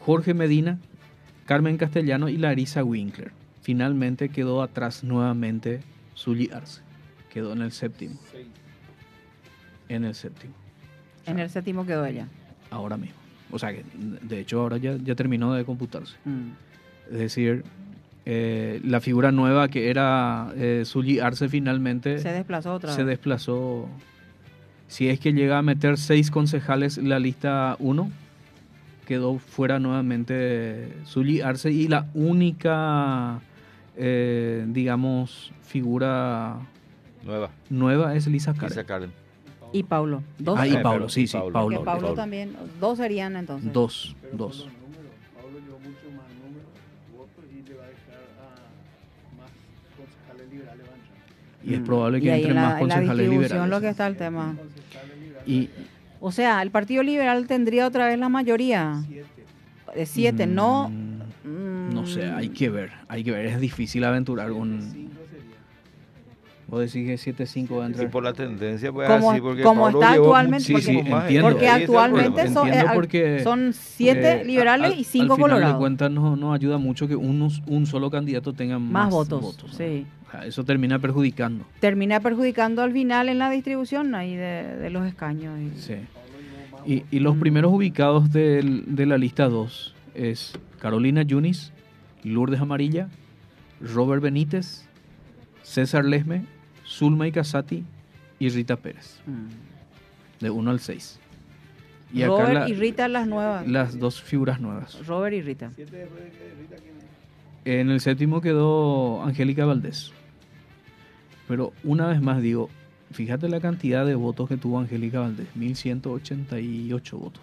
Jorge Medina, Carmen Castellano y Larisa Winkler. Finalmente quedó atrás nuevamente Zully Arce. Quedó en el séptimo. En el séptimo. En el séptimo quedó ella. Ahora mismo. O sea, que de hecho ahora ya terminó de computarse. Es decir, la figura nueva que era Zully Arce finalmente Se desplazó otra vez. se desplazó. Si es que llega a meter 6 concejales en la lista 1, quedó fuera nuevamente Zully Arce y la única, digamos, figura nueva es Lisa Karen. Lisa Karen. Y Paulo. Dos. Ah, y Paulo, pero- sí, y sí, Paulo. Paulo. Porque Paulo Paulo. también. Dos serían entonces. Dos. Pero por los números, Pablo llevó mucho más números, votos y le va a dejar a más concejales liberales van a entrar. Y es probable que Y ahí entren en más la concejales distribución liberales. lo que está el tema. Concejales liberales, Y O sea, el Partido Liberal tendría otra vez la mayoría. 7. De 7, no. no sé, hay que ver. Es difícil aventurar un... 5 sería. Vos decís que 7-5 va a Y entrar. por la tendencia, pues Como- así, porque como Pablo está llevó actualmente, muchísimo porque- más. entiendo. Porque Ahí está el actualmente problema. Entiendo porque, son 7 liberales y 5 al final de colorados. cuentas no ayuda mucho que un solo candidato tenga Más más votos, ¿no? sí. O sea, eso termina perjudicando. Termina perjudicando al final en la distribución ahí de los escaños. Sí. Y los primeros ubicados de la lista 2 es Carolina Yunis, Lourdes Amarilla, Robert Benítez, César Lesme, Zulma Casati y Rita Pérez, de 1 al 6. Y acá Robert y Rita las nuevas. las dos figuras nuevas. Robert y Rita. 7 después de que Rita, ¿quién es? En el séptimo quedó Angélica Valdés. Pero una vez más digo, fíjate la cantidad de votos que tuvo Angélica Valdés, 1188 votos.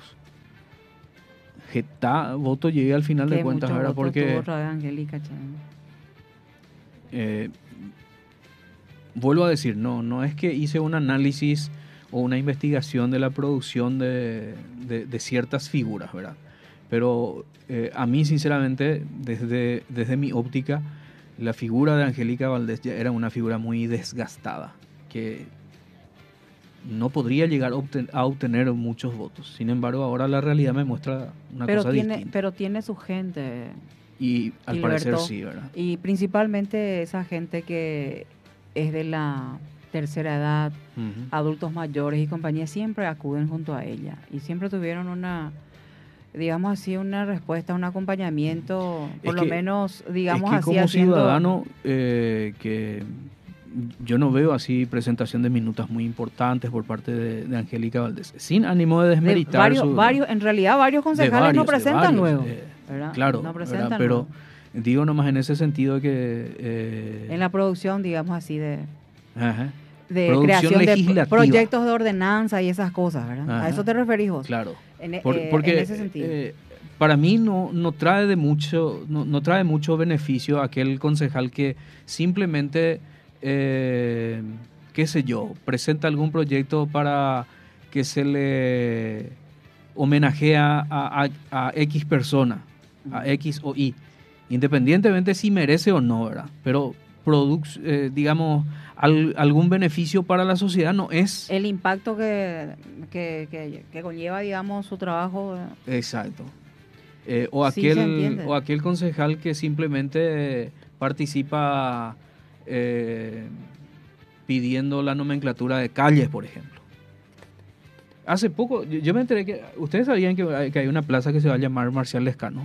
Voto llegué al final de Qué cuentas, mucho ¿verdad? voto Porque tuvo otra vez Angélica, che. vuelvo a decir, no es que hice un análisis o una investigación de la producción de ciertas figuras, ¿verdad? Pero a mí, sinceramente, desde mi óptica, la figura de Angélica Valdés ya era una figura muy desgastada, que no podría llegar a obtener muchos votos. Sin embargo, ahora la realidad me muestra una cosa distinta. Pero tiene su gente. Y al Gilberto, parecer sí, ¿verdad? Y principalmente esa gente que es de la tercera edad, Ujú. adultos mayores y compañía, siempre acuden junto a ella. Y siempre tuvieron digamos así, una respuesta, un acompañamiento, por lo menos, digamos es que así, como haciendo... ciudadano, que yo no veo así presentación de minutas muy importantes por parte de Angélica Valdés, sin ánimo de desmeritar en realidad varios concejales no presentan luego, ¿verdad? claro, No ¿verdad? presentan Pero luego. digo nomás en ese sentido que En la producción, digamos así, ajá, de producción creación de legislativa. proyectos de ordenanza y esas cosas, ¿verdad? Ajá. ¿A eso te referís vos? claro, En, porque en ese sentido. para mí no trae no trae mucho beneficio aquel concejal que simplemente qué sé yo, presenta algún proyecto para que se le homenajea a X persona, a X o Y, independientemente si merece o no, ¿verdad? Pero digamos, algún beneficio para la sociedad no es. El impacto que conlleva, digamos, su trabajo. Exacto. Sí, se entiende. O aquel concejal que simplemente participa pidiendo la nomenclatura de calles, por ejemplo. Hace poco, yo me enteré que... ¿Ustedes sabían que hay una plaza que se va a llamar Marcial Lescano? No.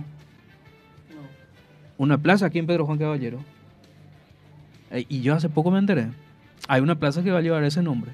Una plaza aquí en Pedro Juan Caballero. Y yo hace poco me enteré. Hay una plaza que va a llevar ese nombre.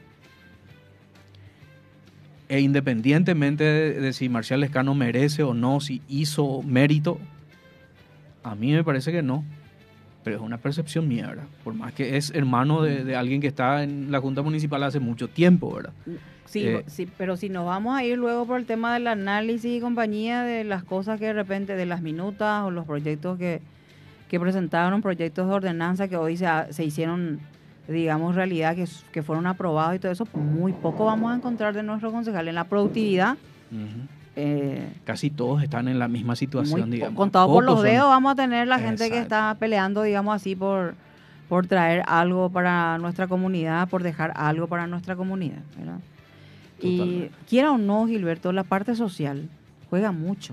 E independientemente de si Marcial Lescano merece o no, si hizo mérito, a mí me parece que no. Pero es una percepción mía, ¿verdad? Por más que es hermano de alguien que está en la Junta Municipal hace mucho tiempo, ¿verdad? Sí, sí, pero si nos vamos a ir luego por el tema del análisis y compañía de las cosas que de repente, de las minutas o los proyectos que presentaron, proyectos de ordenanza que hoy se hicieron, digamos, realidad, que fueron aprobados y todo eso, muy poco vamos a encontrar de nuestro concejal en la productividad. Uh-huh. Casi todos están en la misma situación, digamos. Contado por los Pocos dedos son. vamos a tener la gente que Exacto. está peleando, digamos así, por traer algo para nuestra comunidad, por dejar algo para nuestra comunidad, ¿verdad? Totalmente. Y quiera o no, Gilberto, la parte social juega mucho.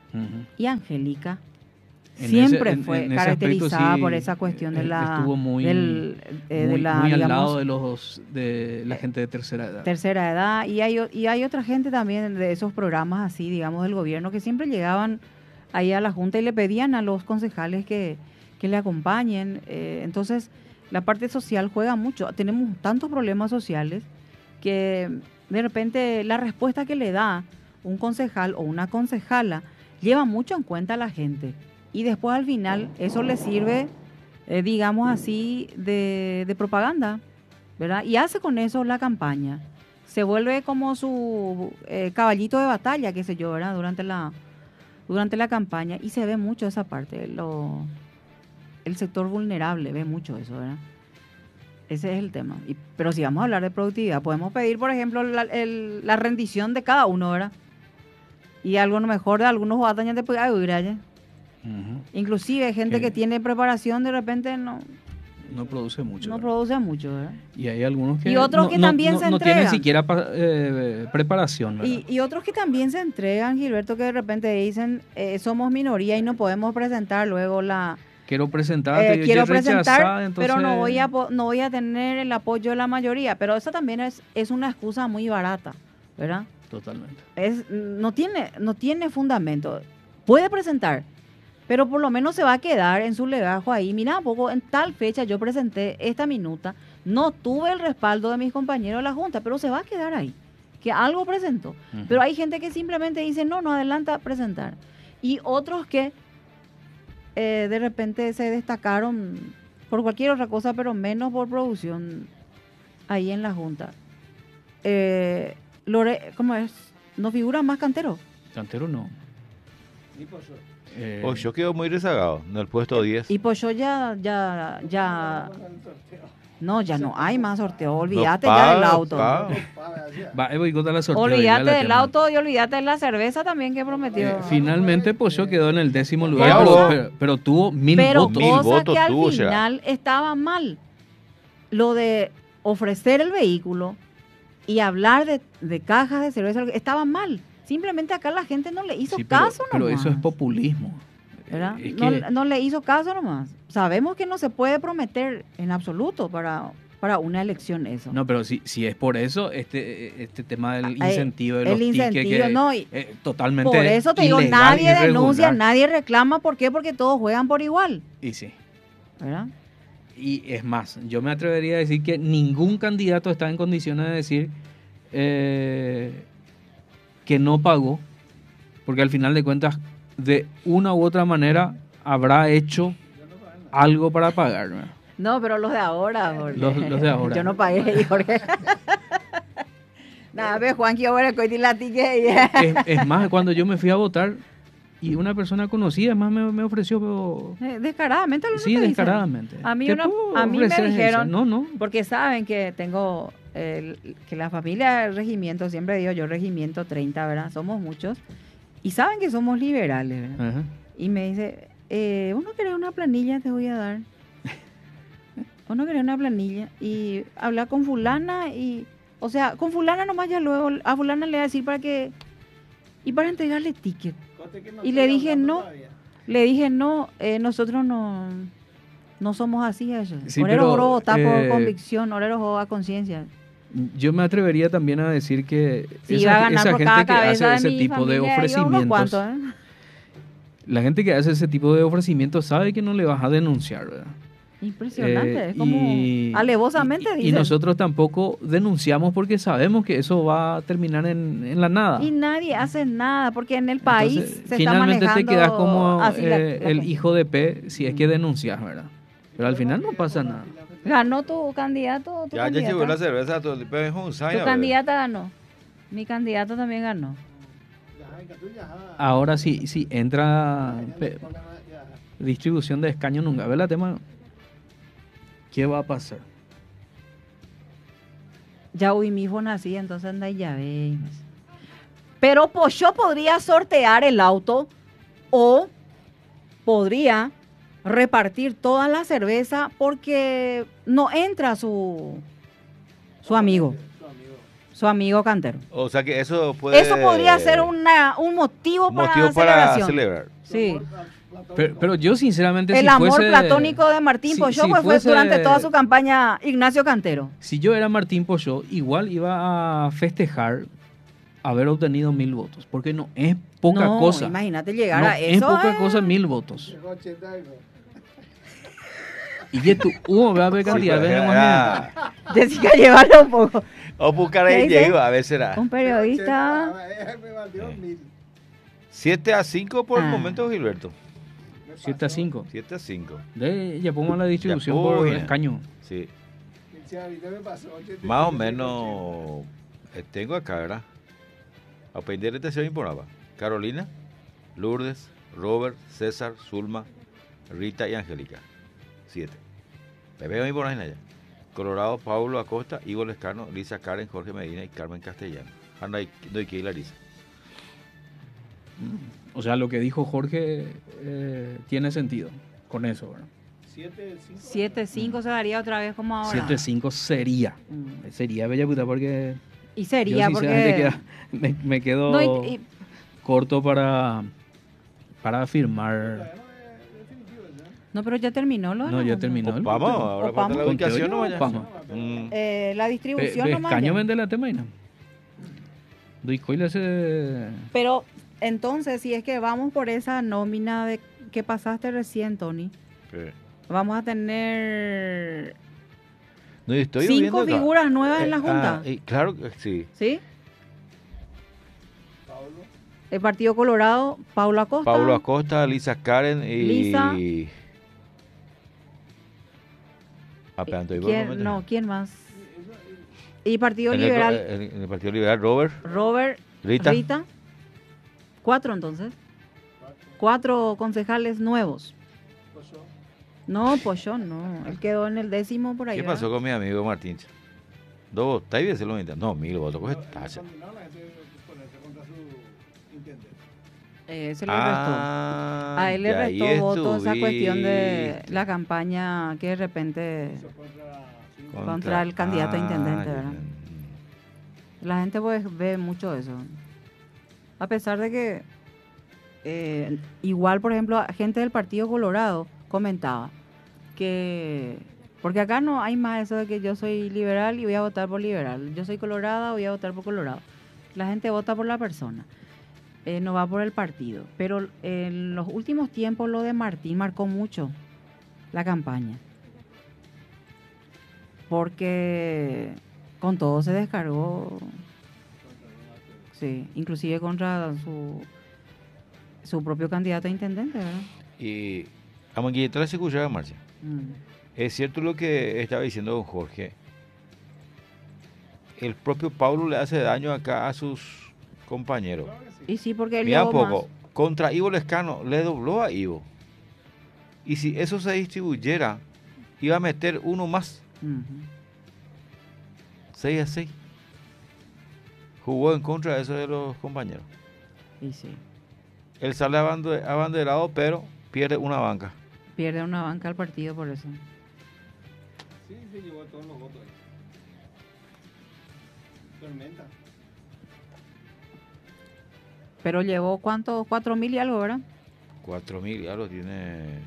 Ujú. Y Angélica En siempre ese- fue en ese aspecto caracterizada sí, por esa cuestión de la, estuvo muy, de la, muy al digamos, lado de la gente de tercera edad. tercera edad. Y hay otra gente también de esos programas así, digamos, del gobierno, que siempre llegaban ahí a la Junta y le pedían a los concejales que le acompañen. Entonces, la parte social juega mucho. Tenemos tantos problemas sociales que de repente la respuesta que le da un concejal o una concejala lleva mucho en cuenta a la gente. Y después al final eso le sirve, digamos así, de propaganda, ¿verdad? Y hace con eso la campaña. Se vuelve como su caballito de batalla, qué sé yo, ¿verdad? Durante la campaña. Y se ve mucho esa parte. El sector vulnerable ve mucho eso, ¿verdad? Ese es el tema. Pero si vamos a hablar de productividad, podemos pedir, por ejemplo, la rendición de cada uno, ¿verdad? Y algo a lo mejor de algunos guatañas de pegar, Ujú. inclusive gente que tiene preparación de repente no No produce mucho. ¿verdad? produce mucho, ¿verdad? Y hay algunos que Y otros que también se no tienen entregan. siquiera preparación. ¿verdad? Y otros que también se entregan, Gilberto, que de repente dicen, somos minoría y no podemos presentar luego Quiero presentarte, quiero yo presentar, rechazada, entonces, pero no voy a tener el apoyo de la mayoría. Pero eso también es una excusa muy barata, ¿verdad? Totalmente. No tiene fundamento. Puede presentar, pero por lo menos se va a quedar en su legajo ahí. Mira, poco en tal fecha yo presenté esta minuta, no tuve el respaldo de mis compañeros de la Junta, pero se va a quedar ahí, que algo presentó. Ujú. Pero hay gente que simplemente dice, no adelanta a presentar. Y otros que de repente se destacaron por cualquier otra cosa, pero menos por producción ahí en la Junta. ¿Cómo es? ¿No figura más Cantero? Cantero no. Ni pasó. Yo quedo muy rezagado en el puesto 10. Y pues yo ya, no, ya no hay más sorteo, olvídate No, ya del paga, auto. paga. Va, boicota la sorteo. Olvídate ya la del tema. auto y olvídate de la cerveza también que prometió. Finalmente, Pollo quedó en el 10º lugar, Bravo. pero tuvo 1000 Pero votos. Mil cosa votos que al tuvo, será. final estaba mal. Lo de ofrecer el vehículo y hablar de cajas de cerveza estaba mal. Simplemente acá la gente no le hizo Sí, caso pero nomás. eso es populismo. ¿Verdad? Es No, que- no le hizo caso nomás. Sabemos que no se puede prometer en absoluto para una elección eso. No, pero si es por eso, este tema del Ah, incentivo de el los tickets, incentivo, que, no, y totalmente por eso te digo, ilegal, nadie irregular. denuncia, nadie reclama. ¿Por qué? Porque todos juegan por igual. Y sí. ¿Verdad? Y es más, yo me atrevería a decir que ningún candidato está en condiciones de decir que no pagó, porque al final de cuentas, de una u otra manera, habrá hecho algo para pagar. ¿verdad? No, pero los de ahora, Jorge. Los de ahora. Yo no pagué, Jorge. Nada, ve, Juan, que ahora coiti la ticket. Es más, cuando yo me fui a votar y una persona conocida más me ofreció, pero, Descaradamente lo sí, que dicen. descaradamente. A mí, ¿Te una- puedo a mí me ofrecer eso? dijeron, No. porque saben que tengo, que la familia del regimiento, siempre digo yo, regimiento 30, ¿verdad? Somos muchos. Y saben que somos liberales, ¿verdad? Ajá. Y me dice, ¿uno querés una planilla? Te voy a dar. ¿Uno querés una planilla? Y hablar con fulana y... O sea, con fulana nomás ya luego, a fulana le voy a decir para que... Y para entregarle ticket. Y le dije, no. Le dije, no, nosotros no somos así. Eso. Sí, Orero pero, oro votar por eh, convicción, orero oro a conciencia. Yo me atrevería también a decir que Si iba a ganar esa por gente cada que hace cabeza de ese mi tipo de familia, iba unos ofrecimientos, cuantos, la gente que hace ese tipo de ofrecimientos sabe que no le vas a denunciar, ¿verdad? Impresionante, es como Y- alevosamente y dicen. nosotros tampoco denunciamos porque sabemos que eso va a terminar en la nada. Y nadie hace nada, porque en el país Entonces, se está finalmente manejando te quedas como así la el cosa. hijo de P si es que denuncias, ¿verdad? Pero al final no pasa nada. ¿Ganó tu candidato? Tu Ya candidata? llegó la cerveza, todo el es un Tu sign, candidata ganó. Mi candidato también ganó. Ahora sí entra distribución de escaños nunca. ¿Ves la tema? ¿Qué va a pasar? Ya hoy mismo nací, entonces anda y ya ves. Pero pues yo podría sortear el auto o podría repartir toda la cerveza porque no entra su amigo. Su amigo Cantero. O sea que eso puede... Eso podría ser un motivo para motivo para celebración. celebrar. Sí. Pero yo sinceramente El si amor fuese, platónico de Martín si- Polló si pues, fue fuese- durante toda su campaña Ignacio Cantero. Si yo era Martín Polló, igual iba a festejar haber obtenido 1000 votos, porque no es poca No, cosa. imagínate llegar No a es eso. poca cosa 1000 votos. Llegó 80 y no. Y que tú, va a haber cantidad de más. Jessica, llevarlo un poco. O buscar ¿Qué ahí dice? llegó, a ver será. Un periodista. 80, me valió 1000. 7-5 por el Ah. momento, Gilberto. 7-5. 7-5. Ya pongo la distribución Ya, por uy, escaño. Sí. Sí, ahorita me pasó 80. Más o menos tengo acá, ¿verdad? A aprender esta ciudad imporaba. Carolina, Lourdes, Robert, César, Zulma, Rita y Angélica. 7. Pepe me ponen allá. Colorado, Pablo Acosta, Ivo Lescano, Lisa Karen, Jorge Medina y Carmen Castellano. Anda, doy que ir Larisa. O sea, lo que dijo Jorge tiene sentido con eso, ¿verdad? 7-5 se daría otra vez como ahora. 7-5 sería. Mm. Sería bella puta porque Y sería yo sinceramente porque. me quedo No, corto para afirmar. no, pero ya terminó lo. No, ya terminó. el Vamos, punto. ahora Opamos. falta la ubicación, no vaya. Vamos. La distribución nomás. Escaño ya. vende la tema y no. Doy coila se... Pero entonces, si es que vamos por esa nómina de que pasaste recién, Tony, vamos a tener No, yo estoy 5 viendo acá. figuras nuevas en la Junta. Claro que sí. ¿Sí? El Partido Colorado, Paulo Acosta. Pablo Acosta, Lisa Karen y... Lisa. ¿Quién más? Y Partido Liberal, En el Partido Liberal, Robert, Robert, Rita. Rita. 4 entonces. 4 concejales nuevos. No, Polló no. Él quedó en el 10º por ahí. ¿Qué ¿verdad? pasó con mi amigo Martín? 2 votos, ¿está bien? Se lo mitad. No, 1000 votos, coge tacha. Se le restó. A él le y ahí restó votos esa cuestión de estuviste. la campaña que de repente contra el candidato a intendente, ya ¿verdad? entendí. La gente pues ve mucho eso. A pesar de que igual, por ejemplo, gente del Partido Colorado comentaba que porque acá no hay más eso de que yo soy liberal y voy a votar por liberal. Yo soy colorada, voy a votar por colorado. La gente vota por la persona. No va por el partido. Pero en los últimos tiempos lo de Martín marcó mucho la campaña. Porque con todo se descargó. Sí, inclusive contra su propio candidato a intendente, ¿verdad? Y a Manguilleta se escuchaba, Marcia. Mm. Es cierto lo que estaba diciendo don Jorge. El propio Pablo le hace daño acá a sus compañeros. Y sí, porque él Mira llevó un poco, contra Ivo Lescano le dobló a Ivo. Y si eso se distribuyera, iba a meter uno más, más. 6-6. Jugó en contra de eso de los compañeros. Y sí, Él sale abanderado, pero pierde una banca. pierde una banca al partido por eso. Sí, se llevó todos los votos. Tormenta. Pero llevó, ¿cuánto? 4.000 y algo, ¿verdad? 4.000, ya lo tiene.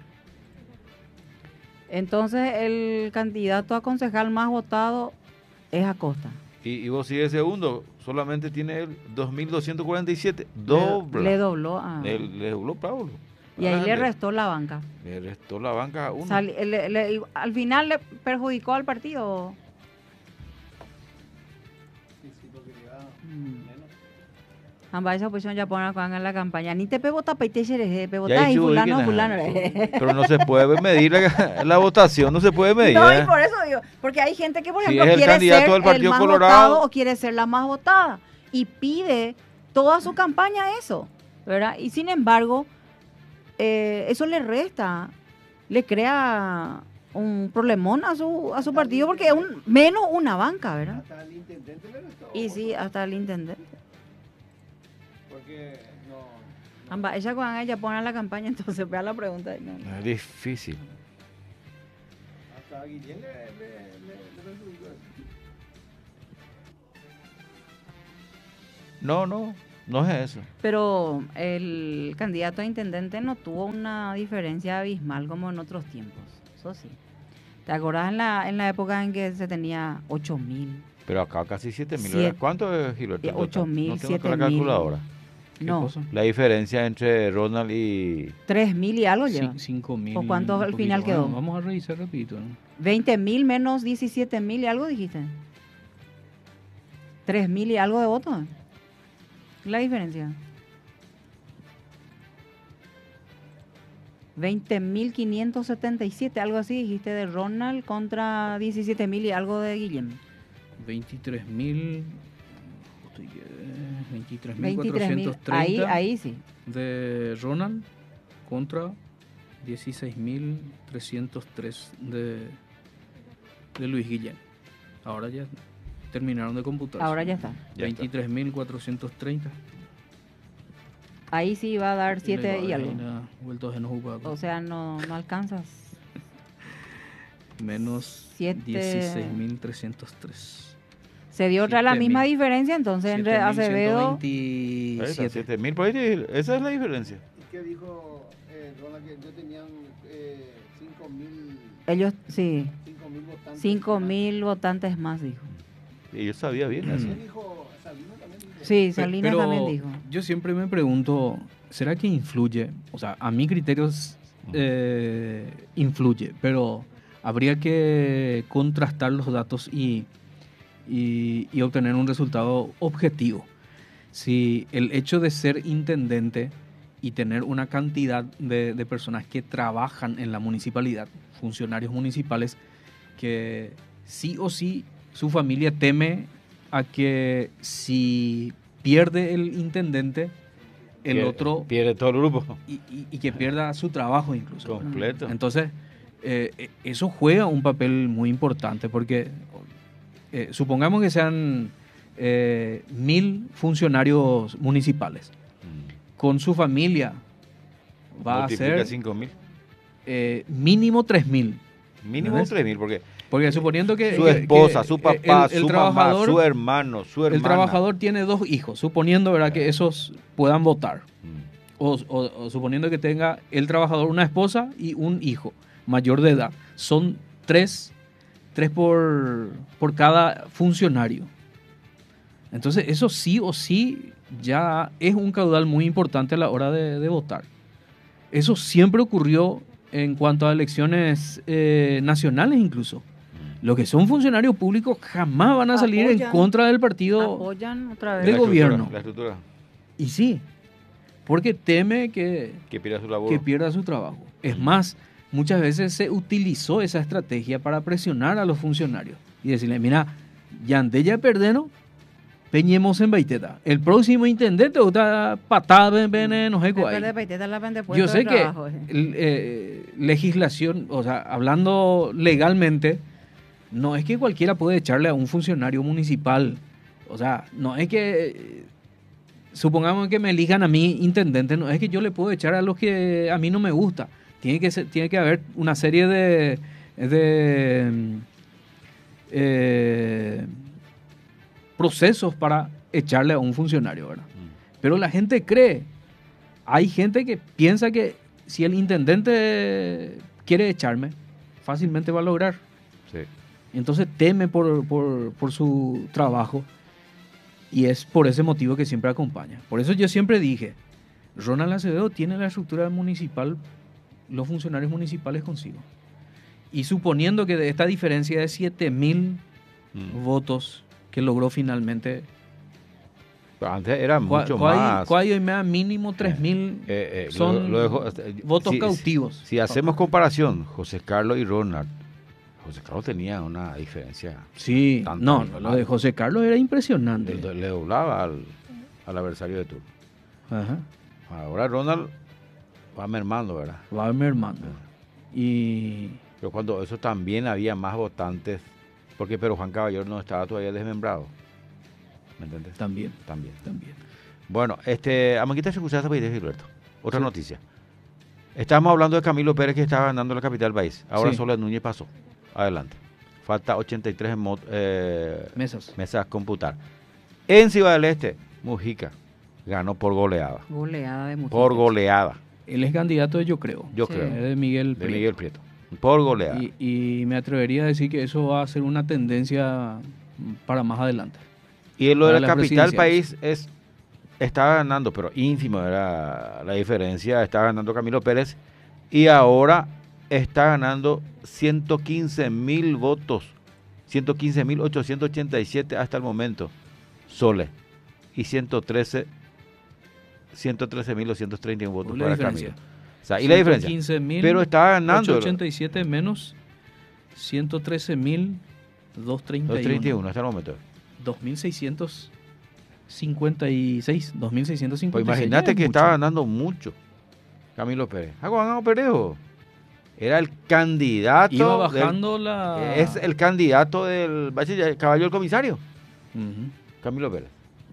Entonces, el candidato a concejal más votado es Acosta. Y vos sigues segundo, solamente tiene él 2.247. Dobla. Le dobló a... Le dobló Pablo. Y ahí le Grande. restó la banca. Le restó la banca a uno. Al final le perjudicó al partido. Sí, porque lleva Mm. menos. Amba esa oposición ya ponen en la campaña. Ni te pego tapeite xereje, pego Ya y dicho, fulano, ¿quién es? fulano. Pero no se puede medir la votación, no se puede medir. No, y ¿eh? por eso digo, porque hay gente que, por Si ejemplo, es el quiere candidato ser del el Partido más Colorado. votado o quiere ser la más votada y pide toda su campaña eso, ¿verdad? Y sin embargo, eso le resta, le crea un problemón a su partido porque es menos una banca, ¿verdad? Hasta el intendente le restó. Y sí, hasta el intendente. Porque no. Amba, ella cuando ella pone la campaña, entonces vea la pregunta. No. Es difícil. Hasta a Guillén le perjudicó eso. No es eso. Pero el candidato a intendente no tuvo una diferencia abismal como en otros tiempos, eso sí. ¿Te acordás en la época en que se tenía 8.000? Pero acá casi 7.000. Siete- ¿Cuánto es, Gilberto? en total? 8.000, No tengo acá la 7.000. calculadora. ¿Qué No, cosa? La diferencia entre Ronald y... 3.000 y algo lleva. 5.000. ¿O cuánto un al poquito. final quedó? Bueno, vamos a revisar, repito, ¿no? 20.000 menos 17.000 y algo dijiste. 3.000 y algo de votos. La diferencia. 20.577, algo así dijiste de Ronald contra 17.000 y algo de Guillem. 23.000. 23.000. 23.430 Ahí sí. de Ronald contra 16.303 de Luis Guillén. Ahora ya terminaron de computar. Ahora ya está. Ya está. 23.430. Ahí sí va a dar 7 y algo. O sea, no alcanzas. Menos 16.303. Se dio otra la 7.000. misma diferencia, entonces entre Acevedo. 7.127. 7.000, por ahí, esa es la diferencia. ¿Y qué dijo Ronald? Que yo tenían 5.000 Ellos, sí, 5.000 votantes. 5.000 votantes más, dijo. Y yo sabía bien eso. ¿Qué dijo Sabino también? Dijo. Sí, Salinas Pero también dijo. yo siempre me pregunto, ¿será que influye? O sea, a mi criterio influye, pero habría que contrastar los datos y obtener un resultado objetivo. Si el hecho de ser intendente y tener una cantidad de personas que trabajan en la municipalidad, funcionarios municipales, que sí o sí su familia teme a que si pierde el intendente, otro Pierde todo el grupo. y que pierda su trabajo incluso. Completo. Entonces, eso juega un papel muy importante porque supongamos que sean 1.000 funcionarios municipales. Con su familia va Multiplica a ser 5.000. mínimo 3.000. Mínimo ¿Entendés? 3.000, porque Porque suponiendo que su esposa, su papá, el su mamá, trabajador, su hermano, su hermana. el trabajador tiene 2 hijos, suponiendo, ¿verdad?, que esos puedan votar. Mm. O suponiendo que tenga el trabajador una esposa y un hijo mayor de edad. Son 3 por cada funcionario. Entonces eso sí o sí ya es un caudal muy importante a la hora de votar. Eso siempre ocurrió en cuanto a elecciones nacionales incluso. Los que son funcionarios públicos jamás van a salir en contra del partido. Apoyan otra vez. Del La gobierno. La estructura. Y sí, porque teme que pierda su labor. que pierda su trabajo. Es más, muchas veces se utilizó esa estrategia para presionar a los funcionarios y decirle, mira, ya perdeno, peñemos en Baiteta. El próximo intendente está patada no sé cuál. Yo sé que legislación, o sea, hablando legalmente, no es que cualquiera puede echarle a un funcionario municipal. O sea, no es que supongamos que me elijan a mí intendente, no es que yo le puedo echar a los que a mí no me gusta. Tiene que haber una serie de procesos para echarle a un funcionario, ¿verdad? Pero la gente cree, hay gente que piensa que si el intendente quiere echarme, fácilmente va a lograr. Sí. Entonces teme por su trabajo. Y es por ese motivo que siempre acompaña. Por eso yo siempre dije, Ronald Acevedo tiene la estructura municipal, los funcionarios municipales consigo. Y suponiendo que de esta diferencia de 7.000 votos que logró finalmente, Pero antes era mucho más. ¿Cuál me da mínimo 3.000 son votos cautivos? Si hacemos comparación, José Carlos y Ronald, José Carlos tenía una diferencia. Sí, no, lo de José Carlos era impresionante. Le doblaba al adversario de turno. Ajá. Ahora Ronald va mermando, ¿verdad? Va mermando. Pero cuando eso también había más votantes, porque pero Juan Caballero no estaba todavía desmembrado. ¿Me entiendes? También. Bueno, vamos a quitar escuchar esta Gilberto. Otra noticia. Estábamos hablando de Camilo Pérez que estaba ganando la capital del país. Ahora Soledad Núñez pasó. Adelante. Falta 83 mesas a computar. En Ciudad del Este, Mujica ganó por goleada. Goleada de Mujica. Por goleada, Él es candidato de Yo Creo. yo Sí. creo. Es de Miguel De Prieto. Miguel Prieto. Por goleada. Y me atrevería a decir que eso va a ser una tendencia para más adelante. Y en lo de para la las capital presidenciales. país estaba ganando, pero ínfima era la diferencia. Estaba ganando Camilo Pérez y ahora está ganando 115.000 votos. 115.887 hasta el momento. Sole. Y 113.231 votos La para diferencia. Camilo. O sea, y la diferencia. 115.000, Pero estaba ganando. 887 menos 113.231. 231 hasta el momento. 2.656. 2.656. Pues imagínate es que mucho. estaba ganando mucho Camilo Pérez. Juan Perejo era el candidato. Iba bajando la... Es el candidato del caballo del comisario, Ujú. Camilo Pérez.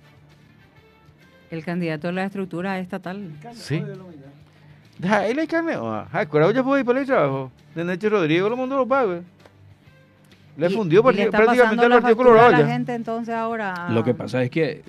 El candidato de la estructura estatal. Sí. Él hay carne. Acuérdate, ya puedo ir para el trabajo. De Necho Rodrigo, lo mandó los pagos. Le Y- fundió y le está prácticamente pasando el la Partido factura Colorado a la ya. gente entonces ahora. Lo que pasa es que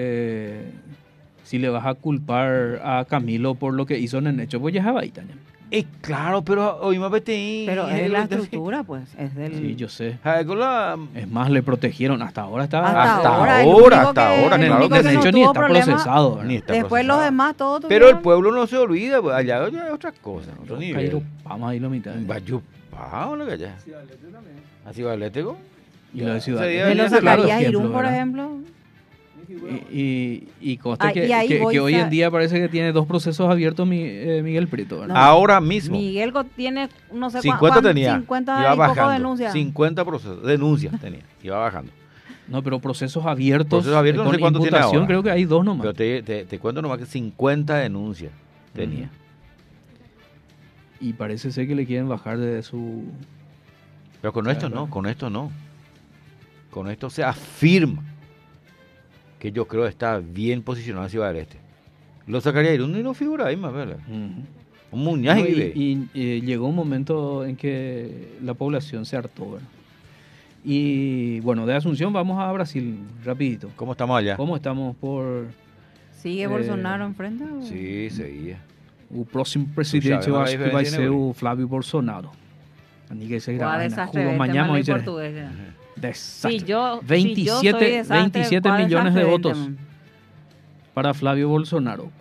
si le vas a culpar a Camilo por lo que hizo en el hecho, pues ya es ahí también. Claro, pero hoy me vete. Pero es la estructura, pues. Es del. Sí, yo sé. Claro, Es más, le protegieron. Hasta ahora está... Hasta ahora, el único hasta que- ahora, el claro único que de que no hecho ni tuvo está problema. procesado. ¿verdad? Ni está Después los procesado. demás todos Pero el tuvieron- pueblo no se olvida, pues, allá ya es otra cosa. Otro Cairo, nivel. vamos ahí la mitad. Vayupao, lo que allá. Así va Atlético. Y lo de Ciudad. Ese día Me lo Claro, sacaría ejemplo, Irún, por ¿verdad? ejemplo. Y conste Ah, que, y ahí que voy, hoy sa- en día parece que tiene 2 procesos abiertos Miguel Prieto, ¿verdad? No. Ahora mismo. Miguel tiene, no sé 50 tenía. 50 iba y poco bajando. denuncias. 50 procesos, denuncias tenía. Iba bajando. No, pero procesos abiertos, Procesos abiertos, no con sé cuánto tiene imputación, ahora. creo que hay 2 nomás. Pero te cuento nomás que 50 denuncias tenía. Y parece ser que le quieren bajar de su... Pero con esto no, con esto no. Con esto se afirma que yo creo que está bien posicionado en Ciudad del Este. Lo sacaría Irún y no figura ahí más, ¿verdad? Ujú. Un muñaje No, vive. y llegó un momento en que la población se hartó, ¿verdad? Y bueno, de Asunción vamos a Brasil, rapidito. ¿Cómo estamos allá? ¿Cómo estamos por ¿Sigue Bolsonaro enfrente? o? Sí, seguía. o próximo presidente? Sabemos la Acho que vai diferencia, ser né, o Flávio Bolsonaro. Ninguém se Guau, graba. desastre, Jugó este mañana mal hoy en será. portugués. Desastre. Si yo 27, soy desastre, 27 ¿cuál millones de desastre, votos para Flavio Bolsonaro.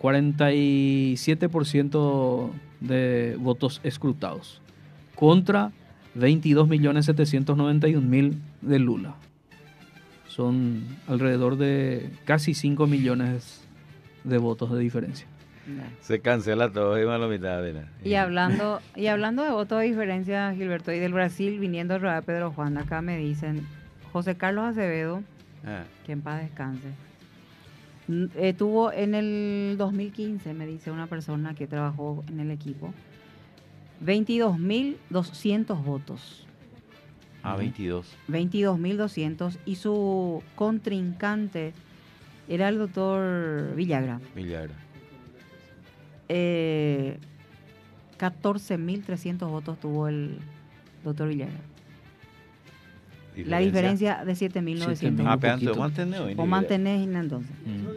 47% de votos escrutados. Contra 22.791.000 de Lula. Son alrededor de casi 5 millones de votos de diferencia. Se cancela todo y más la mitad de nada. Y hablando de votos de diferencia, Gilberto, y del Brasil, viniendo a rodar Pedro Juan, acá me dicen, José Carlos Acevedo, Ah, que en paz descanse, tuvo en el 2015, me dice una persona que trabajó en el equipo, 22.200 votos. 22. 22.200 y su contrincante era el doctor Villagra. Villagra. 14.300 votos tuvo el doctor Villagra. La diferencia de 7.900 7.000. Ah, votos. pero poquito. o mantener hoy. O mantenés entonces.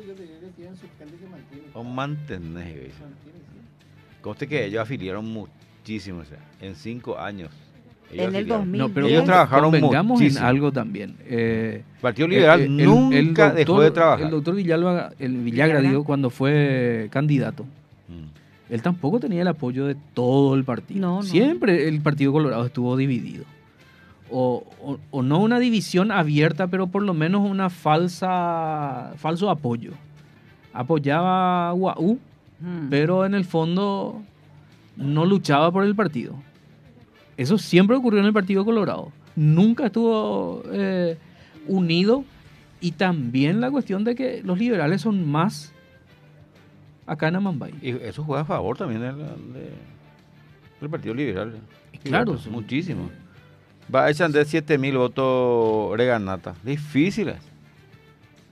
O mantener. Conste que ellos afiliaron muchísimo, o sea, en 5 años. Ellos En el afiliaron. 2000. No, pero Ellos trabajaron convengamos en muchísimo. algo también. El Partido Liberal el nunca doctor- dejó de trabajar. El doctor Villagra, Villagra. digo, cuando fue candidato, Mm. él tampoco tenía el apoyo de todo el partido. No. Siempre el Partido Colorado estuvo dividido. O no una división abierta, pero por lo menos una falso apoyo. Apoyaba a UAU, pero en el fondo no luchaba por el partido. Eso siempre ocurrió en el Partido Colorado. Nunca estuvo unido. Y también la cuestión de que los liberales son más acá en Amambay. Y eso juega a favor también del Partido Liberal. Claro, Fíjate, muchísimo. Va a echar de 7.000 votos Reganata. Difíciles.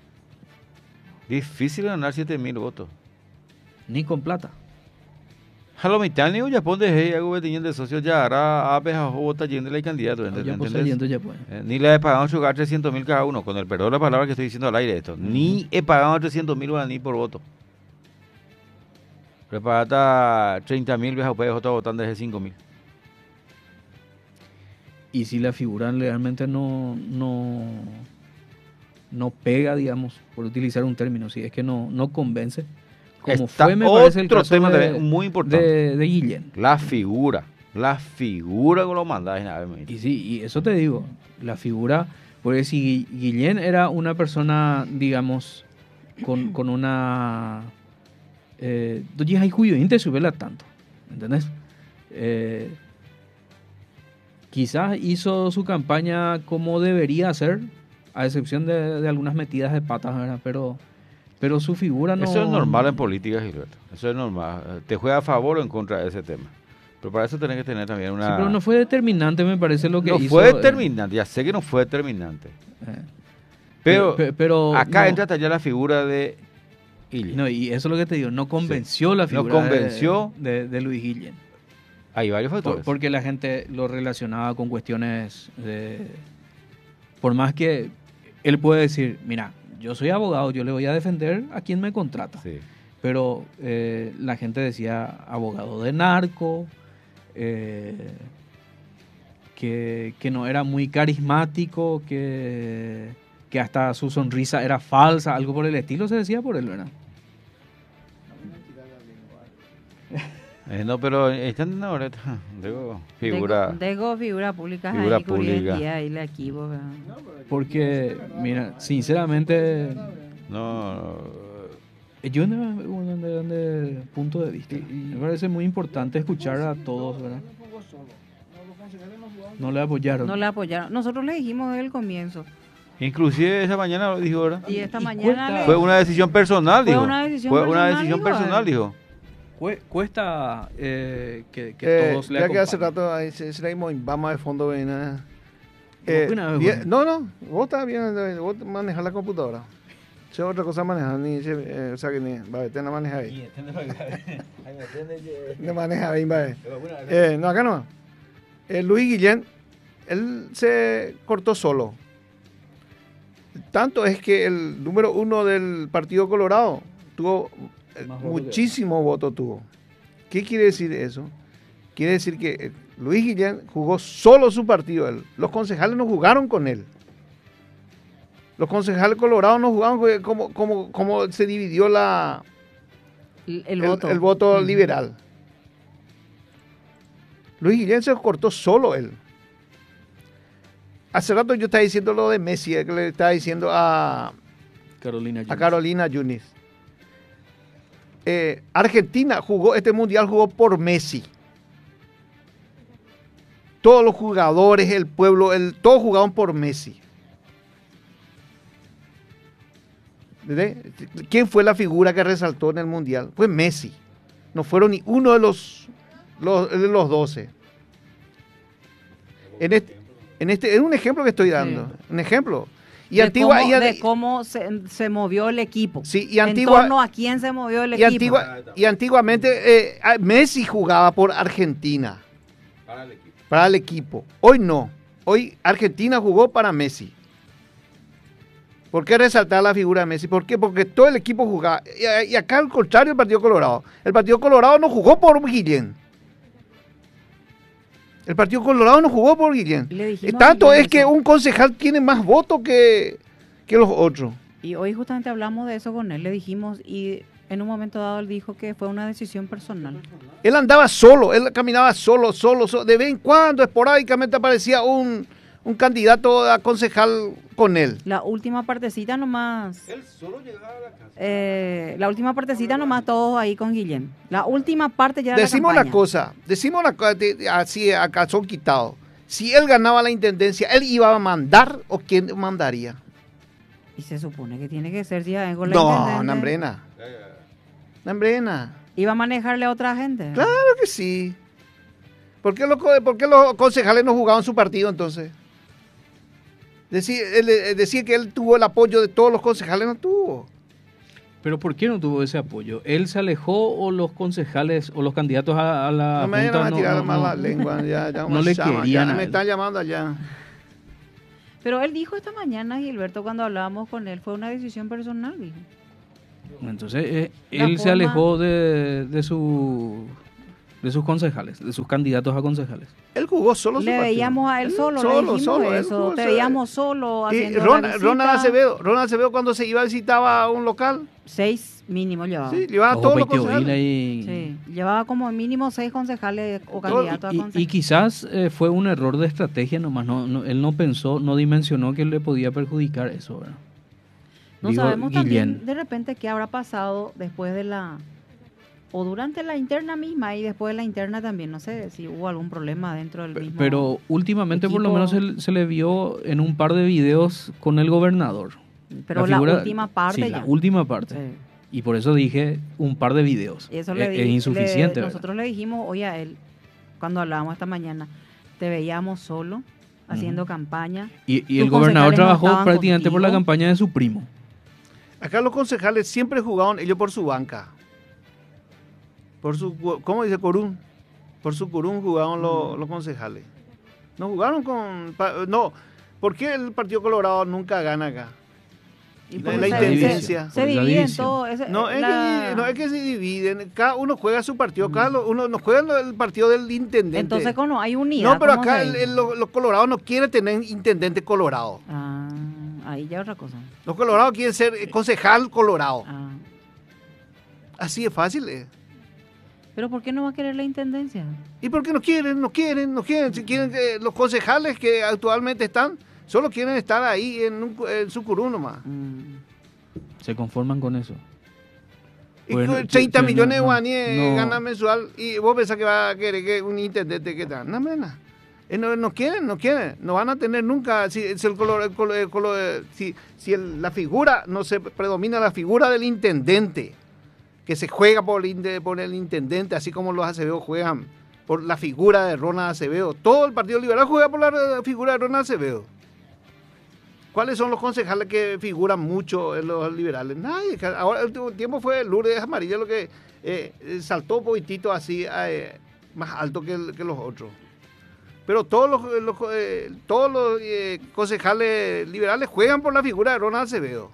Difícil ganar 7.000 votos. Ni con plata. Halomitani ya pon de algo que tenían de socio ya ahora a peja vota yendo el candidato, Ya pues ¿entendés? yendo ya pues. Ni le he pagado jugar 300.000 cada uno, con el perdón de la palabra que estoy diciendo al aire esto. Ni he pagado 300.000 guaraní por voto. Prepara 30.000 vejas puedes votar votando desde 5.000. Y si la figura realmente no pega, digamos, por utilizar un término, si es que no convence, como Está fue, me parece el otro caso tema de, también muy importante. de Guillén. La figura con lo mandas en AVM. Y sí, y eso te digo, la figura, porque si Guillén era una persona, digamos, con una... tú ya hay cuyo inte subirla tanto, ¿entendés? Quizás hizo su campaña como debería hacer, a excepción de algunas metidas de patas, ¿verdad? Pero su figura no... Eso es normal en política, Gilberto. Eso es normal. Te juega a favor o en contra de ese tema. Pero para eso tenés que tener también una... Sí, pero no fue determinante, me parece, lo que no hizo. fue determinante, ya sé que no fue determinante. Pero acá no, entra hasta ya la figura de Guillén. No, y eso es lo que te digo, no convenció Sí. la No figura convenció. de Luis Guillén. Hay varios factores. Porque la gente lo relacionaba con cuestiones de... Por más que él puede decir, mira, yo soy abogado, yo le voy a defender a quien me contrata. Sí. Pero la gente decía abogado de narco, que no era muy carismático, que hasta su sonrisa era falsa, algo por el estilo se decía por él, ¿verdad? No, pero están ahora, digo, figura... Dejo figura pública Figura ahí, pública. ahí la equipo, ¿verdad? Porque, mira, sinceramente, No, yo de punto de vista, me parece muy importante escuchar a todos, ¿verdad? No le apoyaron. No le apoyaron. Nosotros le dijimos desde el comienzo. inclusive esa mañana lo dijo ahora. Y esta Y mañana cuesta- Fue una decisión personal, Fue dijo. una decisión Fue una personal, decisión dijo él. personal, dijo. Cuesta que todos le ya que hace acompañen. rato ahí se le vamos de fondo ven, Una vez, bien, bueno. vos estás bien, vos manejas la computadora. Si otra cosa manejar, o sea que ni, va, te la maneja ahí. No maneja bien, va. No, acá no. Luis Guillén, él se cortó solo. Tanto es que el número 1 del Partido Colorado tuvo Más votos muchísimo voto tuvo. ¿Qué quiere decir eso? Quiere decir que Luis Guillén jugó solo su partido. Los concejales no jugaron con él. Los concejales colorados no jugaron como se dividió el voto. el voto liberal. Luis Guillén se cortó solo él. Hace rato yo estaba diciendo lo de Messi, que le estaba diciendo a Carolina Yunis. Argentina este mundial jugó por Messi. Todos los jugadores, el pueblo, todos jugaban por Messi. ¿Entendés? ¿Quién fue la figura que resaltó en el mundial? Fue Messi. No fueron ni uno de los 12. Es un ejemplo que estoy dando. Sí. Un ejemplo. Y de cómo se movió el equipo. Sí, en torno a quién se movió el equipo. Y antiguamente Messi jugaba por Argentina. Para el equipo. Hoy no. Hoy Argentina jugó para Messi. ¿Por qué resaltar la figura de Messi? ¿Por qué? Porque todo el equipo jugaba. Y acá al contrario el Partido Colorado. El Partido Colorado no jugó por Guillén. El Partido Colorado no jugó por Guillén. Tanto es que un concejal tiene más votos que los otros. Y hoy justamente hablamos de eso con él, le dijimos, y en un momento dado él dijo que fue una decisión personal. Él andaba solo, él caminaba solo. De vez en cuando, esporádicamente aparecía un candidato a concejal con él. La última partecita nomás. Él solo llegaba a la casa. La última partecita nomás todos ahí con Guillén. La última parte ya decimos la campaña. Decimos una cosa, así a calzón quitado. Si él ganaba la intendencia, ¿él iba a mandar o quién mandaría? Y se supone que tiene que ser ya con la No, Nambrena. Nambrena. ¿Iba a manejarle a otra gente? Claro que sí. ¿Por qué los concejales no jugaban su partido entonces? Decir que él tuvo el apoyo de todos los concejales, no tuvo. ¿Pero por qué no tuvo ese apoyo? ¿Él se alejó o los concejales o los candidatos a la No me vayan junta a tirar más la lengua. Ya no le llama, querían ya a me él? están llamando allá. Pero él dijo esta mañana, Gilberto, cuando hablábamos con él, fue una decisión personal, dijo. Entonces, La él se forma- alejó de sus concejales, de sus candidatos a concejales. Él jugó solo su Le partido. veíamos a él solo, le dijimos él eso, jugó te solo. veíamos solo Y haciendo la Ronald visita. Acevedo cuando se iba visitaba a un local, 6 mínimo llevaba. sí, llevaba a Ojo, todos los Peito concejales. Vila y, Sí, llevaba como mínimo 6 concejales o candidatos a y concejales. quizás fue un error de estrategia nomás. Él no pensó, no dimensionó que le podía perjudicar eso, ¿verdad? No Digo, sabemos Guillén. también de repente qué habrá pasado después de o durante la interna misma y después de la interna también. No sé si hubo algún problema dentro del mismo. Pero últimamente por lo equipo. menos se le vio en un par de videos con el gobernador. Pero la figura- última parte sí, ya. la última parte. Sí. Y por eso dije un par de videos. Y eso Es insuficiente. ¿verdad? nosotros le dijimos hoy a él, cuando hablábamos esta mañana, te veíamos solo, haciendo campaña. Y el tus gobernador concejales no trabajó estaban prácticamente por la contigo. campaña de su primo. Acá los concejales siempre jugaban ellos por su banca. ¿Cómo dice Corún? Por su Corún jugaban los concejales. No jugaron no, ¿por qué el Partido Colorado nunca gana acá? Y La porque intendencia. Se Por esa divide en división. todo. No es que se dividen, cada uno juega su partido, uno no juega el partido del intendente. Entonces, ¿cómo hay unidad? no, pero ¿cómo acá se dice? los colorados no quieren tener intendente colorado. Ah, ahí ya otra cosa. Los colorados quieren ser concejal colorado. Ah. Así es fácil. Pero ¿por qué no va a querer la intendencia? ¿Y por qué no quieren? Si quieren los concejales que actualmente están, solo quieren estar ahí en su curú nomás. Se conforman con eso. Y Bueno, con 30 sí, millones de no, guaníes no. gana mensual y vos pensás que va a querer que un intendente que tal. No, mena. No quieren, no van a tener nunca, la figura, no se predomina la figura del intendente, que se juega por el intendente, así como los Acevedo juegan por la figura de Ronald Acevedo. Todo el Partido Liberal juega por la figura de Ronald Acevedo. ¿Cuáles son los concejales que figuran mucho en los liberales? Nadie. Ahora el último tiempo fue Lourdes Amarilla lo que saltó un poquitito así más alto que los otros. Pero todos los concejales liberales juegan por la figura de Ronald Acevedo.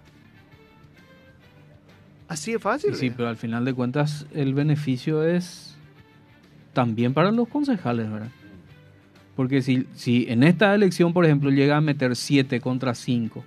Así es fácil. Sí, pero al final de cuentas el beneficio es también para los concejales, ¿verdad? Porque si en esta elección, por ejemplo, llega a meter 7 contra 5,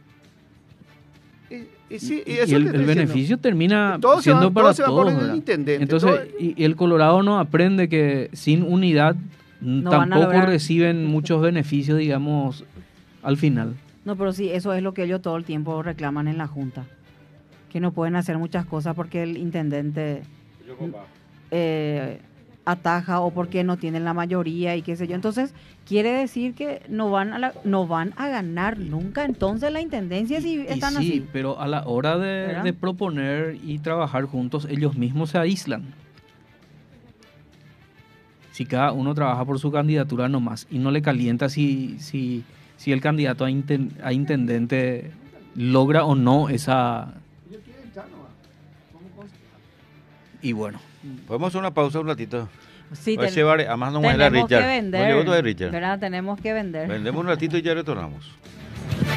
Y eso y te el estoy diciendo. beneficio termina Todos se siendo van- para todos se van por todos, el ¿verdad? intendente, Entonces, todo- y el Colorado no aprende que sin unidad No van a tampoco lograr. reciben muchos beneficios, digamos, al final. No, pero sí, eso es lo que ellos todo el tiempo reclaman en la Junta. Que no pueden hacer muchas cosas porque el intendente ataja o porque no tienen la mayoría y qué sé yo. Entonces, quiere decir que no van a ganar nunca entonces la intendencia si están sí, así. pero a la hora ¿Verdad? de proponer y trabajar juntos, ellos mismos se aíslan. Si cada uno trabaja por su candidatura nomás y no le calienta si el candidato a intendente logra o no esa... Y bueno, Podemos hacer una pausa un ratito. Sí, Voy a llevar, además no muere tenemos Richard. que vender, No llegó todavía Richard. ¿verdad? Tenemos que vender. Vendemos un ratito y ya retornamos.